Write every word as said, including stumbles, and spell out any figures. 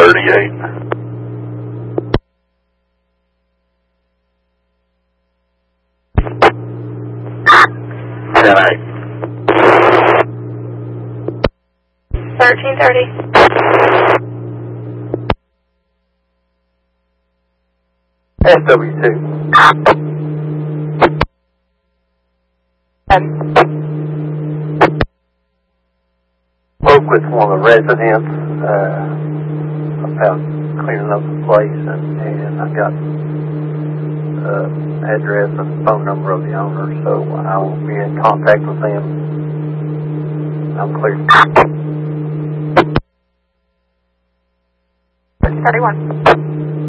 thirty-eight. ten eight. thirteen thirty. S W two. Spoke with one of the residents uh, about cleaning up the place, and, and I got uh, address and phone number of the owner, so I will be in contact with them. I'm clear. thirty-one.